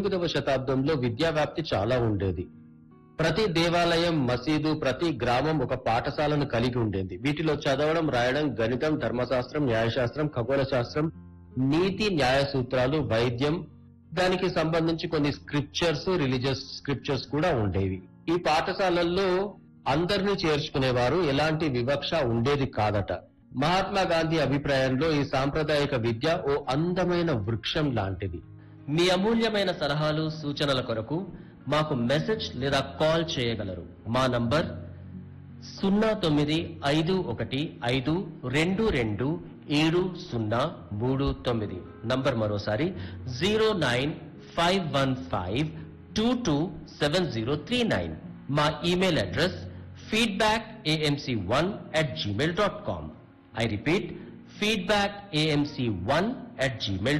19వ శతాబ్దంలో విద్యా వ్యాప్తి చాలా ఉండేది. ప్రతి దేవాలయం, మసీదు, ప్రతి గ్రామం ఒక పాఠశాలను కలిగి ఉండేది. వీటిలో చదవడం, రాయడం, గణితం, ధర్మశాస్త్రం, న్యాయశాస్త్రం, ఖగోళ శాస్త్రం, నీతి, న్యాయ సూత్రాలు, వైద్యం, దానికి సంబంధించి కొన్ని స్క్రిప్చర్స్, రిలీజియస్ స్క్రిప్చర్స్ కూడా ఉండేవి. ఈ పాఠశాలల్లో అందరినీ చేర్చుకునేవారు, ఎలాంటి వివక్ష ఉండేది కాదట. మహాత్మా గాంధీ అభిప్రాయంలో ఈ సాంప్రదాయిక విద్య ఓ అందమైన వృక్షం లాంటిది. మీ అమూల్యమైన సలహాలు సూచనల కొరకు మాకు మెసేజ్ లేదా కాల్ చేయగలరు. మా నంబర్ 0951522739. నంబర్ మరోసారి 09515227039. మా email address feedbackamc1@gmail.com. I repeat, feedbackamc1@gmail.com.